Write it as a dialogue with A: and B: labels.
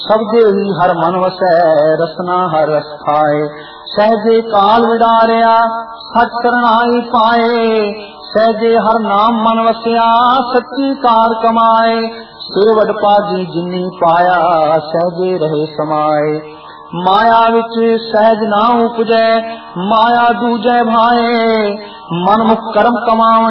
A: ਸਬਦੇ ਹੀ ਹਰ ਮਨ ਵਸੈ, ਰਸਨਾ ਹਰ ਰਸ ਖਾਏ। ਸਹਿਜੇ ਕਾਲ ਵਿਡਾਰਿਆ, ਸਚ ਸਰਣਾਈ ਪਾਏ। ਸਹਿਜੇ ਹਰ ਨਾਮ ਮਨ ਵਸਿਆ, ਸੱਚੀ ਕਾਰ ਕਮਾਏ। ਸਿਰਵਡ ਪਾਜੀ ਜਿਨੀ ਪਾਇਆ, ਸਹਿਜੇ ਰਹੇ ਸਮਾਏ। ਮਾਇਆ ਵਿੱਚ ਸਹਿਜ ਨਾ ਉਪਜੈ, ਮਾਇਆ ਦੂਜੈ ਭਾਏ। ਮਨ ਮੁਖ ਕਰਮ ਕਮਾਵ